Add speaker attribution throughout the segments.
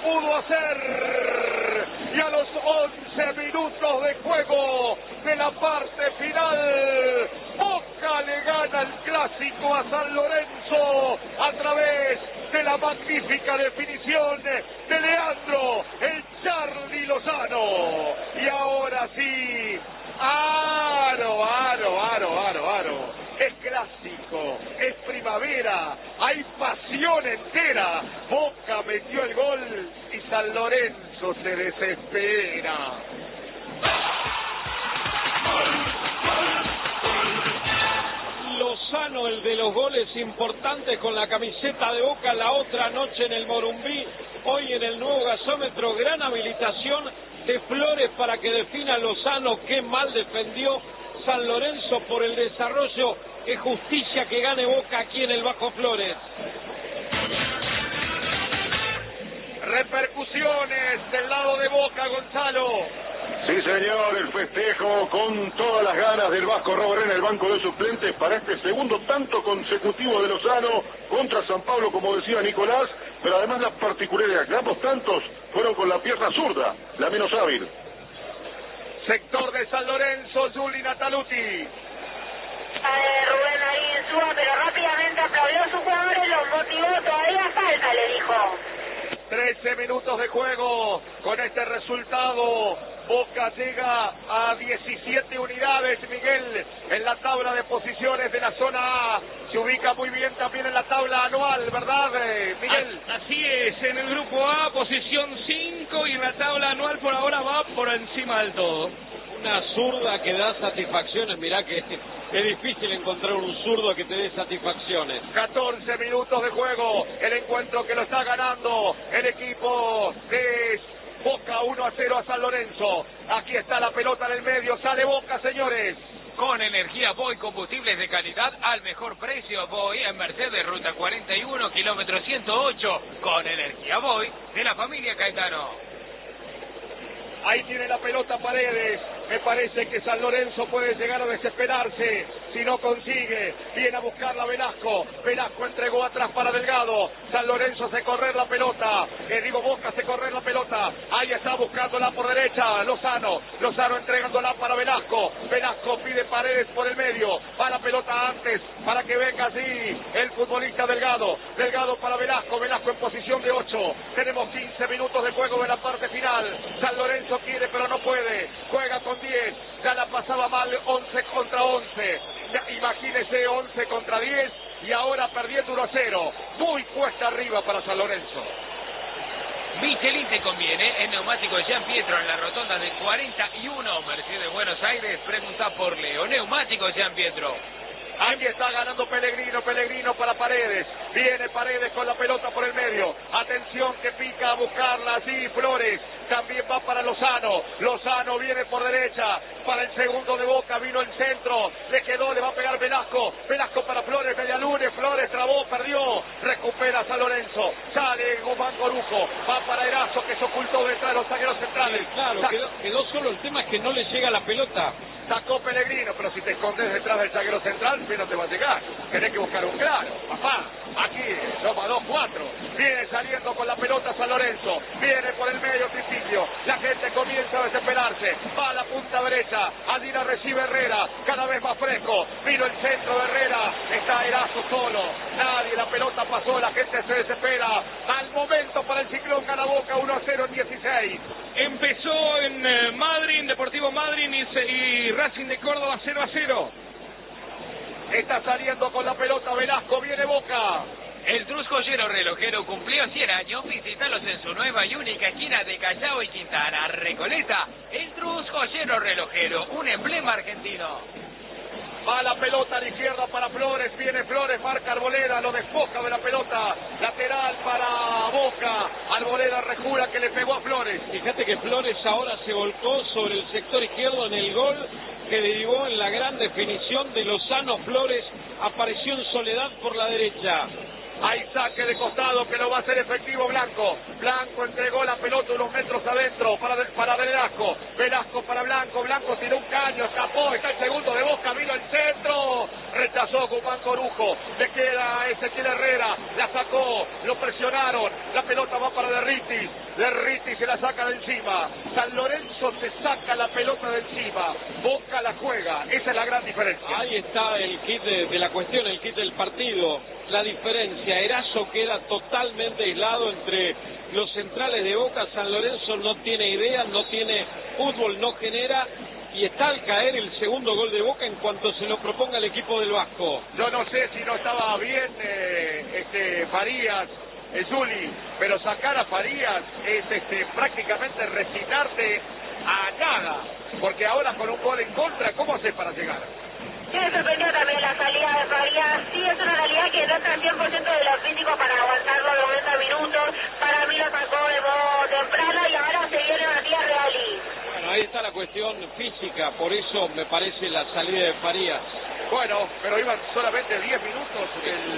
Speaker 1: pudo hacer. Y a los 11 minutos de juego de la parte final, Boca le gana el clásico a San Lorenzo a través de la magnífica definición de Leandro, el Charly Lozano. Y ahora sí, aro. Es clásico, es primavera, hay pasión entera. Boca metió el gol y San Lorenzo se desespera.
Speaker 2: Lozano, el de los goles importantes con la camiseta de Boca la otra noche en el Morumbí, hoy en el nuevo gasómetro, gran habilitación de Flores para que defina Lozano. Qué mal defendió San Lorenzo por el desarrollo. Es justicia que gane Boca aquí en el Bajo Flores.
Speaker 1: Repercusiones del lado de Boca, Gonzalo.
Speaker 3: Sí, señor, el festejo con todas las ganas del Vasco Robaré en el banco de suplentes para este segundo tanto consecutivo de Lozano contra San Pablo, como decía Nicolás, pero además la particularidad que ambos tantos fueron con la pierna zurda, la menos hábil.
Speaker 1: Sector de San Lorenzo, Juli Nataluti.
Speaker 4: Rubén ahí en suba, pero rápidamente aplaudió a sus jugadores, los motivó, todavía falta, le dijo.
Speaker 1: 13 minutos de juego. Con este resultado, Boca llega a 17 unidades, Miguel, en la tabla de posiciones de la zona A. Se ubica muy bien también en la tabla anual, ¿verdad, Miguel?
Speaker 5: Así es, en el grupo A, posición 5, y en la tabla anual por ahora va por encima del todo.
Speaker 2: Una zurda que da satisfacciones. Mirá que es difícil encontrar un zurdo que te dé satisfacciones.
Speaker 1: 14 minutos de juego, el encuentro que lo está ganando el equipo de Boca, 1-0 a San Lorenzo. Aquí está la pelota en el medio, sale Boca, señores.
Speaker 6: Con energía Boy, combustibles de calidad al mejor precio. Boy en Mercedes, ruta 41, kilómetro 108. Con energía Boy de la familia Caetano.
Speaker 1: Ahí tiene la pelota Paredes. Me parece que San Lorenzo puede llegar a desesperarse si no consigue. Viene a buscarla Velasco. Velasco entregó atrás para Delgado. San Lorenzo hace correr la pelota. Boca hace correr la pelota. Ahí está buscándola por derecha. Lozano entregándola para Velasco. Velasco pide Paredes por el medio. Va la pelota antes para que venga así el futbolista Delgado. Delgado para Velasco. Velasco en posición de 8. Tenemos 15 minutos de juego de la parte final. San Lorenzo quiere pero no puede. Juega con 10. Ya la pasaba mal 11 contra 11. Imagínese 11 contra 10 y ahora perdiendo 1-0. Muy cuesta arriba para San Lorenzo.
Speaker 6: Michelin te conviene, el neumático de Gian Pietro en la rotonda de 41, Mercedes Buenos Aires. Pregunta por Leo, neumático Gian Pietro.
Speaker 1: Ahí está ganando Pellegrino para Paredes. Viene Paredes con la pelota por el medio. Atención que pica a buscarla allí Flores. También va para Lozano. Lozano viene por derecha. Para el segundo de Boca vino el centro. Le quedó, le va a pegar Velasco. Velasco para Flores, Medialune. Flores trabó, perdió. Recupera San Lorenzo. Sale Guzmán Corujo. Va para Erazo que se ocultó detrás de los zagueros centrales.
Speaker 2: Claro, quedó solo. El tema es que no le llega la pelota.
Speaker 1: Sacó Pellegrino, pero si te escondes detrás del zaguero central, no te va a llegar. Tenés que buscar un claro. Papá, aquí, toma 2-4. Viene saliendo con la pelota San Lorenzo. Viene por el medio Triciclo. La gente comienza a desesperarse. Va a la punta derecha. Allí la recibe Herrera. Cada vez más fresco. Vino el centro de Herrera. Está Erazo solo. Nadie, la pelota pasó. La gente se desespera. Al momento para el Ciclón gana Boca 1-0 en 16.
Speaker 5: Empezó en Madryn, Deportivo Madryn y Racing de Córdoba 0-0.
Speaker 1: Está saliendo con la pelota Velasco, viene Boca.
Speaker 6: El Trus Joyero Relojero cumplió 100 años. Visítalos en su nueva y única esquina de Callao y Quintana, Recoleta. El Trus Joyero Relojero, un emblema argentino.
Speaker 1: Va la pelota a la izquierda para Flores, viene Flores, marca Arboleda, lo despoja de la pelota, lateral para Boca, Arboleda rejura que le pegó a Flores.
Speaker 2: Fíjate que Flores ahora se volcó sobre el sector izquierdo en el gol que derivó en la gran definición de Lozano. Flores apareció en soledad por la derecha.
Speaker 1: Hay saque de costado que lo va a hacer efectivo Blanco. Blanco entregó la pelota unos metros adentro para Velasco. Velasco para Blanco. Blanco tiró un caño, escapó. Está el segundo de Boca. Vino el centro. Rechazó Guzmán Corujo. Le queda Ezequiel Herrera. La sacó. Lo presionaron. La pelota va para Derritis. Lerriti se la saca de encima. San Lorenzo se saca la pelota de encima. Boca la juega. Esa es la gran diferencia.
Speaker 2: Ahí está el kit de la cuestión, el kit del partido. La diferencia, Erazo queda totalmente aislado entre los centrales de Boca. San Lorenzo no tiene idea, no tiene fútbol, no genera, y está al caer el segundo gol de Boca en cuanto se lo proponga el equipo del Vasco.
Speaker 1: Yo no sé si no estaba bien Farías, Zuli, pero sacar a Farías es prácticamente recitarte a nada, porque ahora con un gol en contra, ¿cómo haces para llegar?
Speaker 4: Sí, me sorprendió también la salida de Farías. Sí, es una realidad que no está al 100% de los físicos para aguantar los 90 minutos. Para mí lo sacó de modo temprano y ahora se viene Matías Reali.
Speaker 2: Bueno, ahí está la cuestión física, por eso me parece la salida de Farías.
Speaker 1: Bueno, pero iban solamente 10 minutos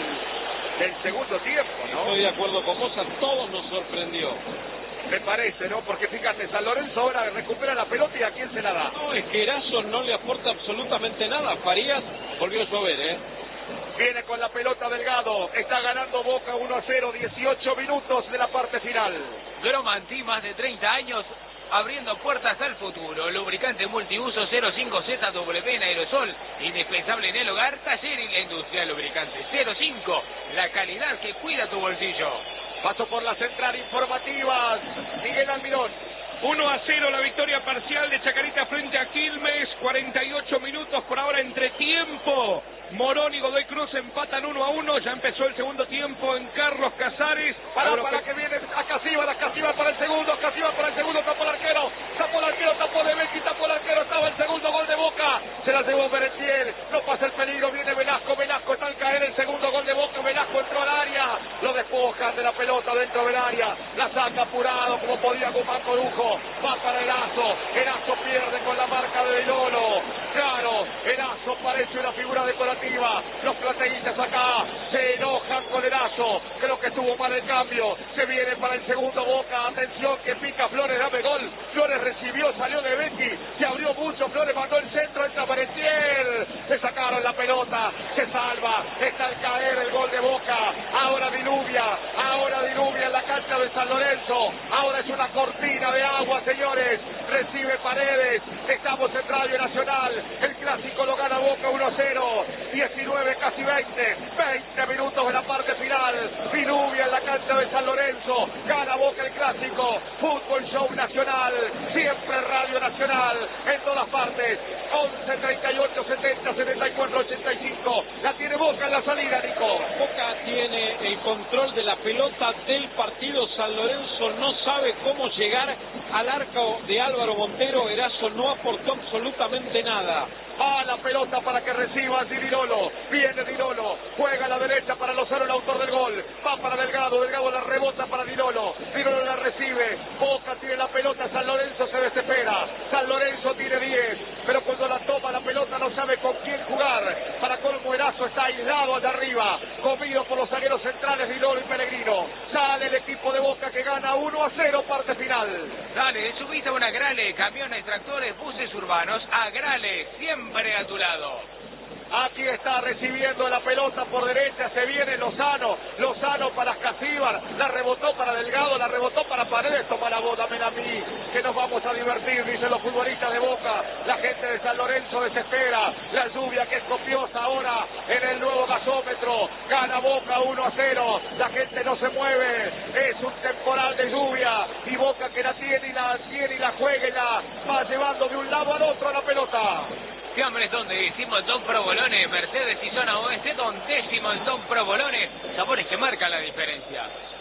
Speaker 1: del segundo tiempo, ¿no?
Speaker 2: Estoy de acuerdo con vos, a todos nos sorprendió.
Speaker 1: Me parece, ¿no? Porque fíjate, San Lorenzo ahora recupera la pelota y ¿a quién se la da?
Speaker 2: No, es que Erazo no le aporta absolutamente nada. Farías volvió a llover,
Speaker 1: Viene con la pelota Delgado, está ganando Boca 1-0, 18 minutos de la parte final.
Speaker 6: Gromantí, más de 30 años, abriendo puertas al futuro. Lubricante multiuso 05ZW en aerosol, indispensable en el hogar, taller y la industria. Lubricante 05, la calidad que cuida tu bolsillo.
Speaker 1: Paso por la central informativa, Miguel Almirón.
Speaker 5: 1-0 la victoria parcial de Chacarita frente a Quilmes, 48 minutos por ahora entre tiempo. Morón y Godoy Cruz empatan 1-1, ya empezó el segundo tiempo en Carlos Casares.
Speaker 1: Para que viene a Casíbar para el segundo, tapó el arquero, tapó de Becky, tapó el arquero, estaba el segundo gol de Boca, se la llevó Berentiel, no pasa el peligro, viene Velasco está al caer el segundo gol de Boca, Velasco entró al área, lo despojan de la pelota dentro del área, la saca apurado como podía con Marco Lujo, va para Erazo pierde con la marca de Lolo, claro, Erazo parece una figura decorativa, los plateístas acá se enojan con Erazo, creo que estuvo mal el cambio, se viene para el segundo Boca, atención que pica Flores, dame gol, Flores recibió, salió de Becky, se abrió mucho, Flores mandó el centro, entra Berentiel, le sacaron la pelota, se salva, está al caer el gol de Boca, ahora diluvia en la cancha de San Lorenzo, ahora es una cortina de agua, señores, recibe Paredes, estamos en Radio Nacional, el clásico lo gana Boca 1-0, 19, casi 20 minutos de la parte final, diluvia en la cancha de San Lorenzo, gana Boca el clásico, fútbol show nacional, siempre Radio Nacional, en todas partes, 11, 38, 70, 74, 85, la tiene Boca en la salida, Nico.
Speaker 2: Boca tiene el control de la pelota del partido, San Lorenzo no sabe cómo llegar al arco de Álvaro Montero, Erazo no aportó absolutamente nada.
Speaker 1: Va la pelota para que reciba Dirolo, viene Dirolo, juega a la derecha para Lozano, el autor del gol, va para Delgado la rebota para Dirolo la recibe, Boca tiene la pelota, San Lorenzo se desespera, San Lorenzo tiene 10, pero cuando la toma la pelota no sabe con quién jugar, para colmo Erazo está aislado allá arriba, comido por los zagueros centrales Dirolo y Pellegrino, sale el equipo de Boca que gana 1-0, parte final.
Speaker 6: Dale, subiste a una Grale, camiones, tractores, buses urbanos, a Grale, siempre a tu lado.
Speaker 1: Aquí está recibiendo la pelota por derecha, se viene Lozano para Casíbar, la rebotó para Delgado, la rebotó para Paredes, toma la bola, dámela a mí, que nos vamos a divertir, dicen los futbolistas de Boca, la gente de San Lorenzo desespera, la lluvia que es copiosa ahora en el nuevo gasómetro, gana Boca 1-0, la gente no se mueve, es un temporal de lluvia, y Boca que la tiene y la juega y la va llevando de un lado al otro a la pelota.
Speaker 6: Hombres donde hicimos Don Provolone, Mercedes y zona oeste, donde Don Provolone, sabores que marcan la diferencia.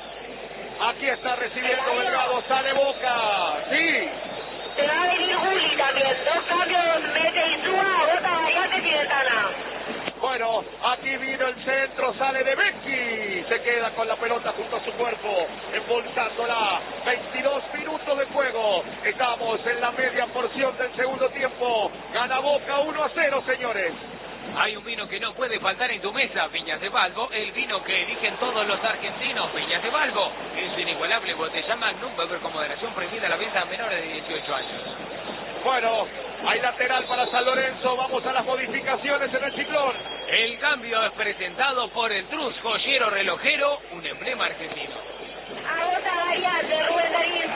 Speaker 1: Aquí está recibiendo Delgado, sale Boca, sí.
Speaker 4: Se va a venir Juli también, 2 cambios, mete y suba, bota variantes y ventana.
Speaker 1: Bueno, aquí vino el centro, sale de Becky, se queda con la pelota junto a su cuerpo, embolsándola, 22 minutos de juego, estamos en la media porción del segundo tiempo, gana Boca 1-0, señores.
Speaker 6: Hay un vino que no puede faltar en tu mesa, Viñas de Balbo, el vino que eligen todos los argentinos, Viñas de Balbo, es su inigualable botella Magnum, beber con moderación, prohibida la venta a menores de 18 años.
Speaker 1: Bueno, hay lateral para San Lorenzo, vamos a las modificaciones en el ciclón.
Speaker 6: El cambio es presentado por el Trus Joyero Relojero, un emblema argentino.
Speaker 4: Agota variante, Rubén Darín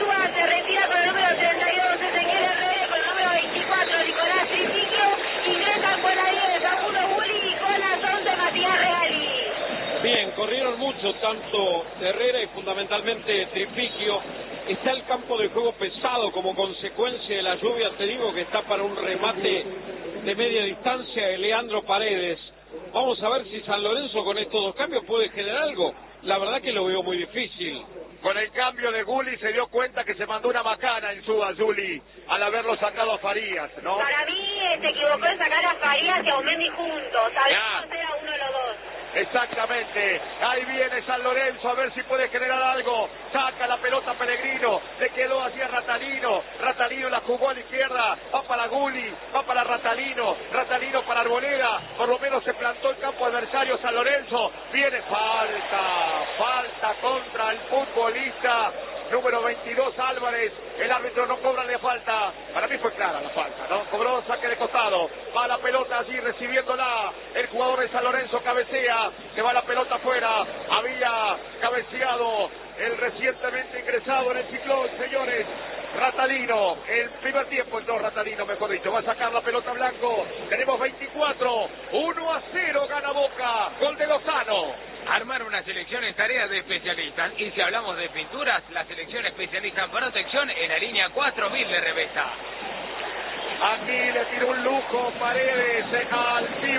Speaker 2: Herrera y fundamentalmente Tripiquio. Está el campo de juego pesado como consecuencia de la lluvia. Te digo que está para un remate de media distancia de Leandro Paredes. Vamos a ver si San Lorenzo con estos dos cambios puede generar algo. La verdad que lo veo muy difícil.
Speaker 1: Con el cambio de Gulli se dio cuenta que se mandó una macana en su Juli al haberlo sacado a Farías, ¿no?
Speaker 4: Para mí se equivocó en sacar a Farías y a Aumendi juntos. Sabía que era uno de los dos.
Speaker 1: Exactamente, ahí viene San Lorenzo a ver si puede generar algo, saca la pelota Pellegrino, le quedó hacia Ratalino, Ratalino la jugó a la izquierda, va para Gulli, va para Ratalino, Ratalino para Arboleda, por lo menos se plantó el campo adversario San Lorenzo, viene falta contra el futbolista número 22 Álvarez, el árbitro no cobra de falta, para mí fue clara la falta, ¿no? Cobró saque de costado, va la pelota allí recibiéndola, el jugador de San Lorenzo cabecea, se va la pelota afuera, había cabeceado el recientemente ingresado en el Ciclón, señores, Ratalino, el primer tiempo entró Ratalino, mejor dicho, va a sacar la pelota Blanco, tenemos 24, 1-0 gana Boca, gol de Lozano.
Speaker 6: Armar una selección es tarea de especialistas, y si hablamos de pinturas, la selección especialista en protección en la línea 4000 de Revesa.
Speaker 1: Aquí le tiró un lujo Paredes al